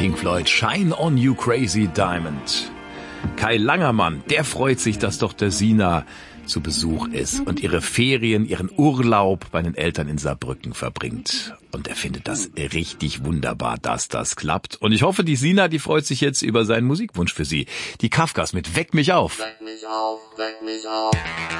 Pink Floyd, Shine on You Crazy Diamond. Kai Langermann, der freut sich, dass Dr. Sina zu Besuch ist und ihre Ferien, ihren Urlaub bei den Eltern in Saarbrücken verbringt. Und er findet das richtig wunderbar, dass das klappt. Und ich hoffe, die Sina, die freut sich jetzt über seinen Musikwunsch für sie. Die Kafkas mit Weck mich auf. Weck mich auf, weck mich auf.